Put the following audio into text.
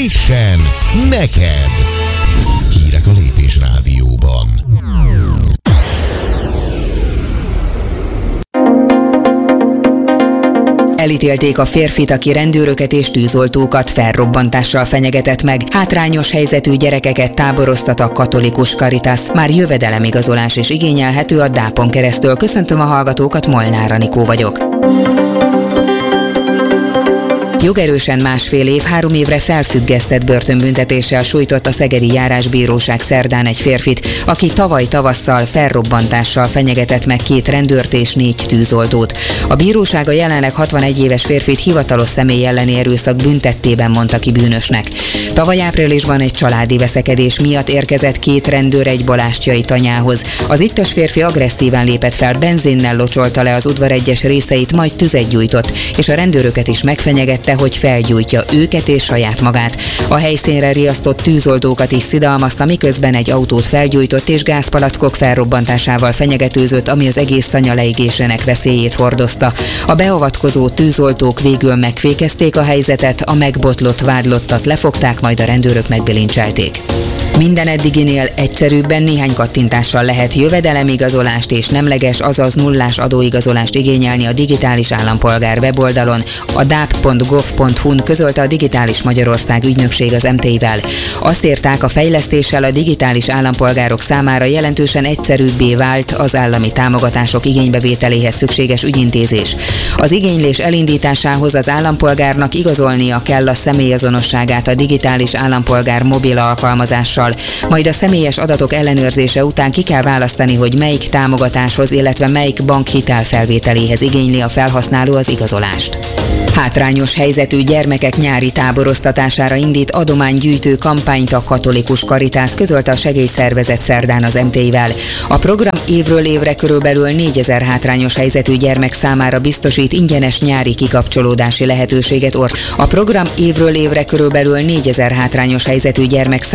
Frissen neked! Hírek a Lépés Rádióban. Elítélték a férfit, aki rendőröket és tűzoltókat felrobbantással fenyegetett meg. Hátrányos helyzetű gyerekeket táboroztat a katolikus Caritas. Már jövedelemigazolás is igényelhető a DAP-on keresztül. Köszöntöm a hallgatókat, Molnár Anikó vagyok. Jogerősen 1,5 év, 3 évre felfüggesztett börtönbüntetéssel sújtott a Szegedi Járásbíróság szerdán egy férfit, aki tavaly tavasszal felrobbantással fenyegetett meg 2 rendőrt és 4 tűzoltót. A bíróság a jelenleg 61 éves férfit hivatalos személy elleni erőszak büntettében mondta ki bűnösnek. Tavaly áprilisban egy családi veszekedés miatt érkezett 2 rendőr egy balástyai tanyához. Az ittas férfi agresszíven lépett fel, benzinnel locsolta le az udvar egyes részeit, majd tüzet gyújtott, és a rendőröket is megfenyegette, hogy felgyújtja őket és saját magát. A helyszínre riasztott tűzoltókat is szidalmazta, miközben egy autót felgyújtott és gázpalackok felrobbantásával fenyegetőzött, ami az egész tanya leégésének veszélyét hordozta. A beavatkozó tűzoltók végül megfékezték a helyzetet, a megbotlott vádlottat lefogták, majd a rendőrök megbilincselték. Minden eddiginél egyszerűbben néhány kattintással lehet jövedelemigazolást és nemleges, azaz nullás adóigazolást igényelni a digitális állampolgár weboldalon. A dap.gov.hu-n közölte a Digitális Magyarország ügynökség az MT-vel. Azt írták, a fejlesztéssel a digitális állampolgárok számára jelentősen egyszerűbbé vált az állami támogatások igénybevételéhez szükséges ügyintézés. Az igénylés elindításához az állampolgárnak igazolnia kell a személyazonosságát a digitális állampolgár mobil alkalmazással. Majd a személyes adatok ellenőrzése után ki kell választani, hogy melyik támogatáshoz, illetve melyik bank hitelfelvételéhez igényli a felhasználó az igazolást. Hátrányos helyzetű gyermekek nyári táboroztatására indít adománygyűjtő kampányt a katolikus Caritas, közölte a segélyszervezet szerdán az MT-vel. A program évről évre körülbelül 4000 hátrányos helyzetű gyermek számára biztosít ingyenes nyári kikapcsolódási lehetőséget. A program évről évre körülbelül 4000 hátrányos helyzetű gyermek